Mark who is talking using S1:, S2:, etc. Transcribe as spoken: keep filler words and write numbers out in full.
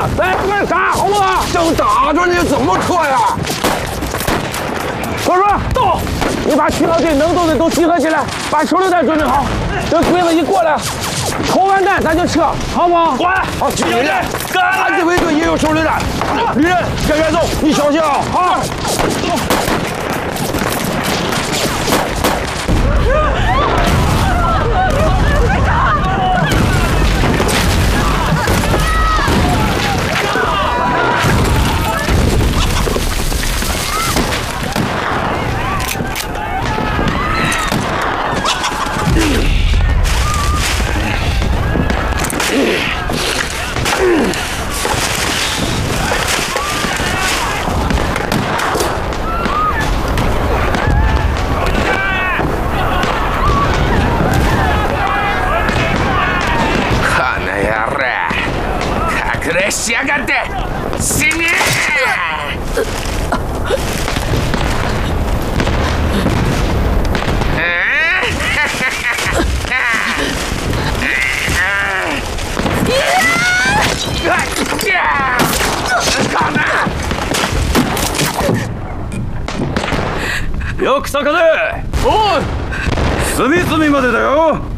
S1: 来，干啥？好不好？
S2: 正打着呢，怎么撤呀？
S1: 说说，到！你把徐老队能动的都集合起来，把手榴弹准备好。等鬼子一过来，投完弹咱就撤，好不好？
S2: 管！好，旅人，俺自卫队也有手榴弹。旅人，跟俺走，你小心啊！好。しやがって死ね
S3: よく坂でおい隅々までだよ。